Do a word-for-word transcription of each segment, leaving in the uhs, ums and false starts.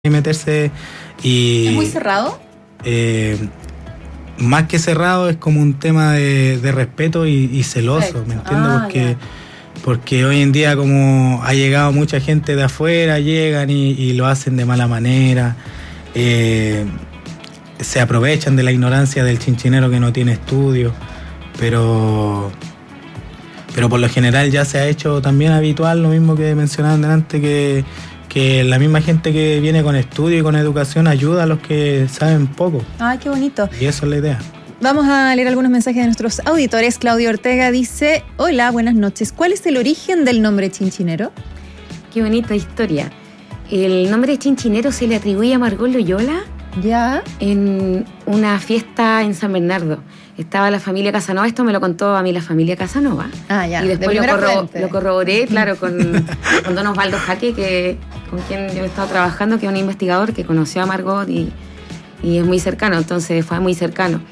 y meterse y... ¿Es muy cerrado? Eh, más que cerrado, es como un tema de, de respeto y, y celoso, Perfecto. ¿Me entiendes? Ah, porque, porque hoy en día, como ha llegado mucha gente de afuera, llegan y, y lo hacen de mala manera, eh, se aprovechan de la ignorancia del chinchinero que no tiene estudio, pero... pero por lo general ya se ha hecho también habitual lo mismo que mencionaban delante, que, que la misma gente que viene con estudio y con educación ayuda a los que saben poco. Ay, qué bonito. Y eso es la idea. Vamos a leer algunos mensajes de nuestros auditores. Claudio Ortega dice: hola, buenas noches. ¿Cuál es el origen del nombre chinchinero? Qué bonita historia. El nombre chinchinero se le atribuye a Margot Loyola ya en una fiesta en San Bernardo. Estaba la familia Casanova, esto me lo contó a mí la familia Casanova. Ah, ya. Y después lo, corro, lo corroboré, claro, con, con don Osvaldo Jaque, que, con quien yo he estado trabajando, que es un investigador que conoció a Margot y, y es muy cercano, entonces fue muy cercano.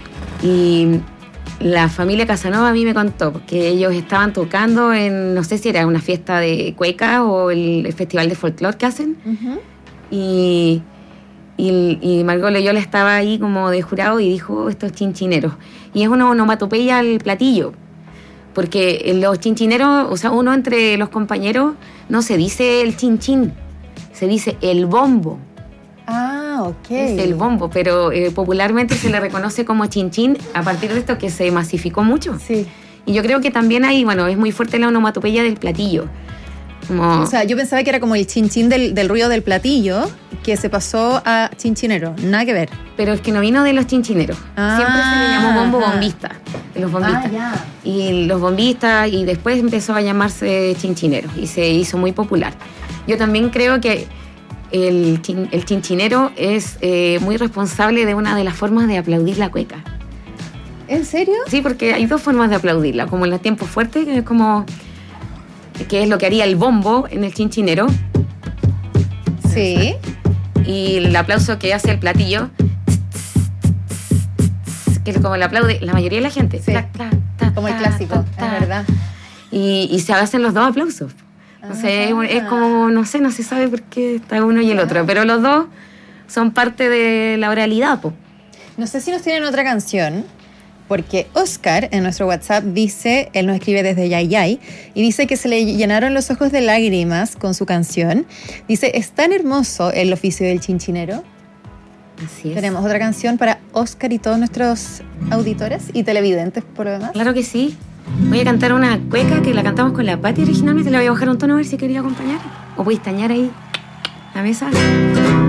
Y la familia Casanova a mí me contó que ellos estaban tocando en, no sé si era una fiesta de cueca o el, el festival de folclore que hacen. Uh-huh. Y... Y, y Margot Loyola estaba ahí como de jurado y dijo, estos chinchineros. Y es una onomatopeya al platillo, porque los chinchineros, o sea, uno entre los compañeros no se dice el chinchín, se dice el bombo. Ah, ok. Es el bombo, pero eh, popularmente se le reconoce como chinchín a partir de esto que se masificó mucho. Sí. Y yo creo que también ahí, bueno, es muy fuerte la onomatopeya del platillo. Como... O sea, yo pensaba que era como el chinchín del, del ruido del platillo, que se pasó a chinchinero, nada que ver. Pero es que no vino de los chinchineros. Ah, siempre se le llamó bombo ajá. bombista, de los bombistas. Ah, ya. Y los bombistas, y después empezó a llamarse chinchinero, y se hizo muy popular. Yo también creo que el, chin, el chinchinero es eh, muy responsable de una de las formas de aplaudir la cueca. ¿En serio? Sí, porque hay dos formas de aplaudirla, como en los tiempos fuertes, que es como... que es lo que haría el bombo en el chinchinero. Sí. Y el aplauso que hace el platillo, que es como el aplaude la mayoría de la gente. Sí. Ta, ta, ta, como el clásico, ta, ta, es verdad. Y, y se hacen los dos aplausos. O sea, es, es como, no sé, no se sabe por qué está uno y el otro, pero los dos son parte de la oralidad, po. No sé si nos tienen otra canción, porque Oscar en nuestro WhatsApp dice, él nos escribe desde Yayay, y dice que se le llenaron los ojos de lágrimas con su canción. Dice, es tan hermoso el oficio del chinchinero. Así es. Tenemos otra canción para Oscar y todos nuestros auditores y televidentes por lo demás. Claro que sí. Voy a cantar una cueca que la cantamos con la Pati originalmente. La voy a bajar un tono a ver si quería acompañar. O voy a estañar ahí la mesa.